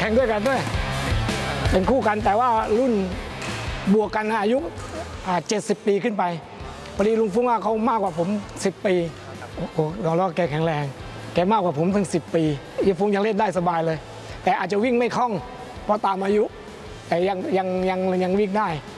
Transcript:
ข่งด้วยกันด้วยเป็นคู่กันแต่ว่ารุ่นบวกกันอายุ70 ปีขึ้นไปพอดีลุงฟุ้งเขามากกว่าผม10 ปีโอ้โหเราแกแข็งแรงแกมากกว่าผมถึง10 ปีลุงฟุ้งยังเล่นได้สบายเลยแต่อาจจะวิ่งไม่คล่องเพราะตามอายุแต่ยังวิ่งได้